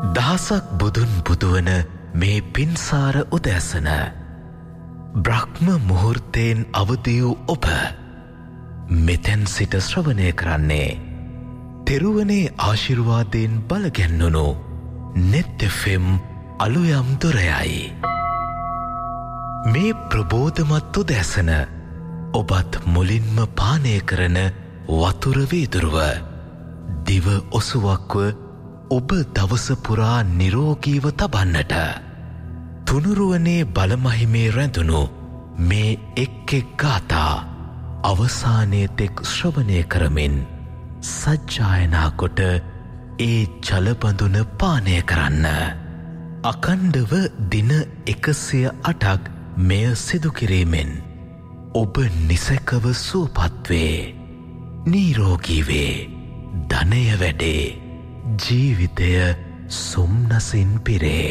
දහසක් බුදුන් පුදුවන මේ පින්සාර උදෑසන බ්‍රහ්ම මුහුර්තයෙන් අවදි වූ ඔබ මෙතැන් සිට ශ්‍රවණය කරන්නේ තෙරුවනේ ආශිර්වාදයෙන් බලගැන්වුණු net FM අලුයම් දොරයයි. මේ ප්‍රබෝධමත් උදෑසන ඔබත් මුලින්ම පානය කරන වතුර වීදුරුව දිව ඔසුවක්ව ඔබ දවස පුරා නිරෝගීව තබන්නට තුනුරුවනේ බලමහිමේ රැඳුණු මේ එක් ගාථා අවසානයේ තෙක් ශ්‍රවණය කරමින් සජ්ජායනා කොට ඒ ජලබඳුන පානය කරන්න. අකණ්ඩව දින 108ක් මෙය සිදු කිරීමෙන් ඔබ නිසැකව සුවපත් වේ, නිරෝගී වේ, ධනය වැඩේ, ජීවිතය සොම්නසින් පිරේ.